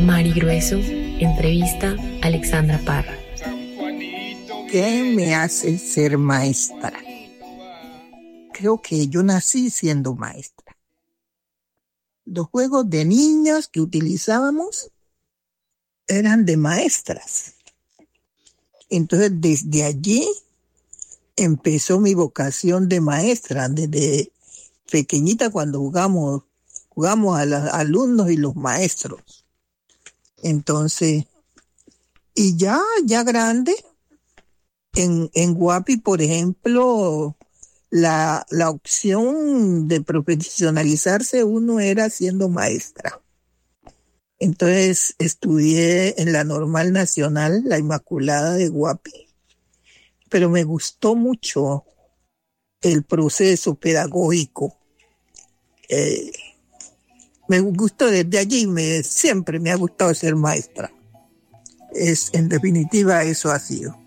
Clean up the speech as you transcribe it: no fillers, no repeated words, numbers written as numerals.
Mari Grueso, entrevista Alexandra Parra. ¿Qué me hace ser maestra? Creo que yo nací siendo maestra. Los juegos de niños que utilizábamos eran de maestras. Entonces, desde allí empezó mi vocación de maestra, desde pequeñita cuando jugamos a los alumnos y los maestros. Entonces, y ya grande, en Guapi, por ejemplo, la opción de profesionalizarse uno era siendo maestra. Entonces estudié en la Normal Nacional, la Inmaculada de Guapi, pero me gustó mucho el proceso pedagógico. Me gustó desde allí, siempre me ha gustado ser maestra. En definitiva, eso ha sido.